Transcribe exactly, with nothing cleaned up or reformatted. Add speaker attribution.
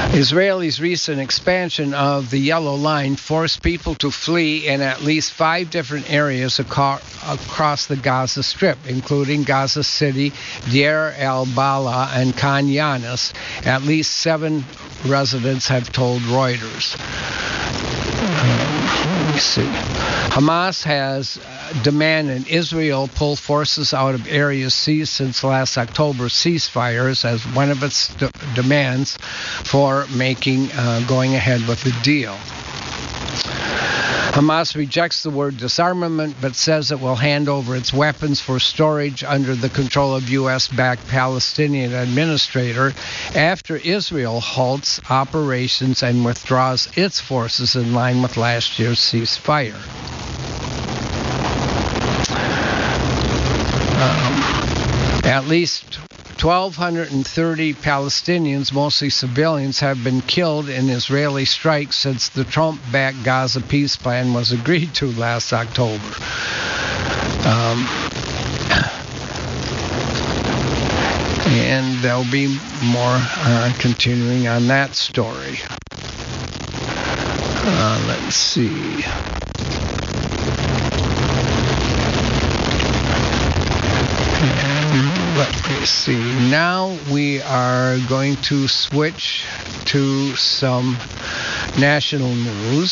Speaker 1: Israel's recent expansion of the Yellow Line forced people to flee in at least five different areas aco- across the Gaza Strip, including Gaza City, Deir el-Balah, and Khan Yunis. At least seven residents have told Reuters. Let me see. Hamas has demanded Israel pull forces out of areas seized since last October's ceasefires as one of its d- demands for making uh, going ahead with the deal. Hamas rejects the word disarmament, but says it will hand over its weapons for storage under the control of U S-backed Palestinian administrator after Israel halts operations and withdraws its forces in line with last year's ceasefire. Um, at least one thousand two hundred thirty Palestinians, mostly civilians, have been killed in Israeli strikes since the Trump-backed Gaza peace plan was agreed to last October. Um, and there'll be more uh, continuing on that story. Uh, let's see. Let me see. Now we are going to switch to some national news.